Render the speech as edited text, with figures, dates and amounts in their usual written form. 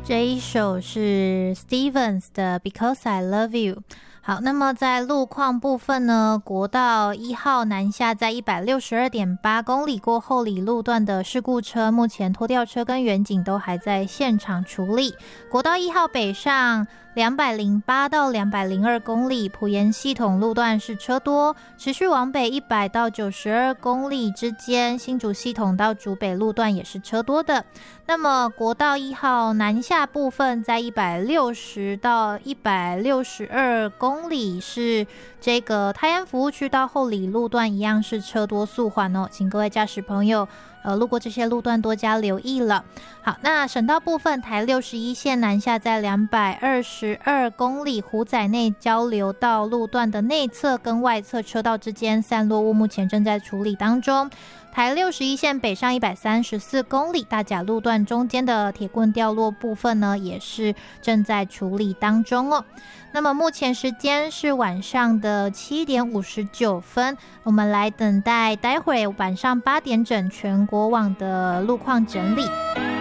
这一首是 Stevens 的 Because I Love You。 好，那么在路况部分呢，国道1号南下在 162.8 公里过后里路段的事故车，目前拖吊车跟员警都还在现场处理。国道1号北上208到202公里，埔盐系统路段是车多，持续往北100到92公里之间，新竹系统到竹北路段也是车多的。那么国道1号南下部分在160到162公里，是这个泰安服务区到后里路段一样是车多速缓哦，请各位驾驶朋友路过这些路段多加留意了。好，那省道部分，台61线南下在222公里，湖仔内交流道路段的内侧跟外侧车道之间散落物目前正在处理当中。台61线北上134公里，大甲路段中间的铁棍掉落部分呢，也是正在处理当中哦。那么目前时间是晚上的7点59分，我们来等待待会晚上8点整全国网的路况整理。